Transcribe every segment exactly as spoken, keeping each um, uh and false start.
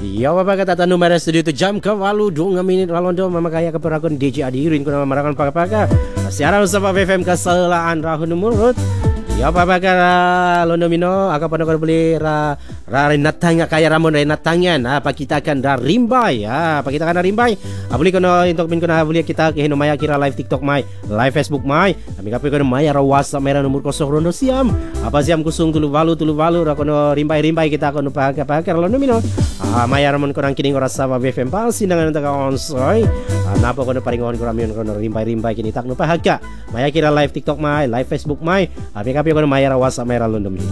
Ya, apa kata tanu mara studio tu jam ke walu dua minit walondo mamakaya ke peragon D J Adi Irin kuna marakan paka-paka. Siaran usapa F M keselaan rahun murut. Ya, apa kata londo mino aka pada kau beli ra ra renatanya kaya ramon renatangan. Apa kita akan dah rimbai ya, apa kita akan dah rimbai. Abuli kono untuk min kono abuli kita ke hino maya kira live TikTok mai, live Facebook mai. Kami kape kono maya ra WhatsApp mera nomor kosong rondo siam. Apa siam kusung tulu walu tulu walu ra kono rimbai-rimbai kita kono paka-paka londo mino. Ah, maya ramon kono kining ora saba B F M palsi nangan taka onsoy. Ah, napa kono paringon kono mion kono rimbai-rimbai kini tak no pahaga. Maya kira live TikTok mai, live Facebook mai. Kami kape kono maya ra WhatsApp mera londo mino.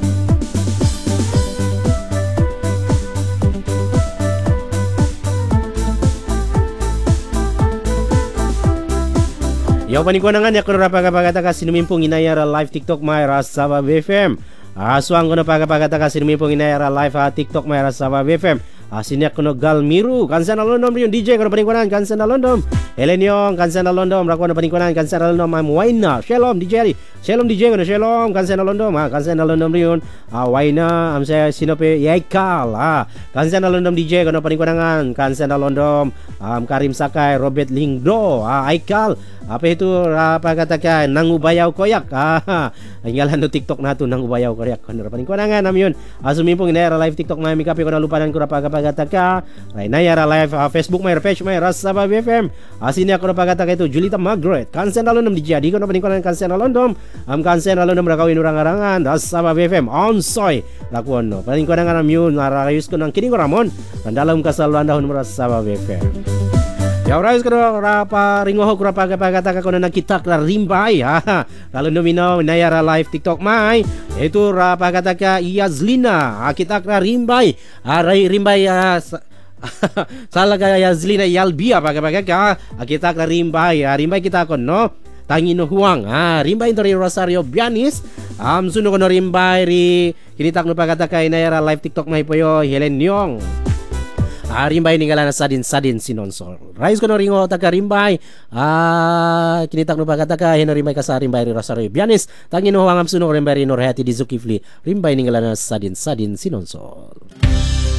Yaw panikwanangan ya kuno rapagapagata ka sinumimpong inayara live TikTok may rasaba B F M. Aswang kuno pagapagata ka sinumimpong inayara live ha TikTok may rasaba B F M. Asinyak kuno Galmiru kansan alondom riyon D J kuno panikwanan kansan alondom. Eleniong kansan alondom rakuan panikwanan kansan alondom am Waina. Shalom D J. Shalom D J kuno shalom kansan alondom ha kansan alondom riyon. Ah Waina am saya sinope Yaikal ha. Kansan alondom D J kuno panikwanan kansan alondom am Karim Sakai Robert Lingdo ha Aikal. Apa itu apa katakan nangubayaw koyak ah inggalan no TikTok na to nangubayaw koyak kuno paning kunangan namyon asumimpong inayara live TikTok may mikapi kuno lupanan ko pa kapagata ray nayara live uh, Facebook may page may rasaba B F M asini ako pagata ito Julita Margaret kansen alondom di jadi kuno paning kunan kansen alondom am kansen alondom rakawin urang-arangan rasaba B F M onsoy lakuan no paning kunangan namyon narayus ko nang kining ko ramon dalam kasaluan dahon rasaba B F M. Ya oras kono rapa ringoho kura pagapagata ka kono nakita kra rimbay ha. Lalu nomino nayara live TikTok mai itu rapa kata ka Yazlina kita kra rimbay. Arai rimbay uh, salah ka Yazlina Yalbia pagapagaka kita kra rimbay. Rimbay kita kono Tangino Huang ha rimbay dari Rosario Bianis am suno kono rimbay ri kinitak no pagata ka nayara live TikTok mai poyo Helen Nyong. Ah, rimbay ningalan sadin sadin sinonsor. Rais kono ringo taka rimbay. Ah, kinitak no pagkataka hino rimbay ka sa rimbay ri Rosario Bianis. Tangin no hangam suno rimbay ri Norhati di Zulkifli. Rimbay ningalan sadin sadin sinonsor.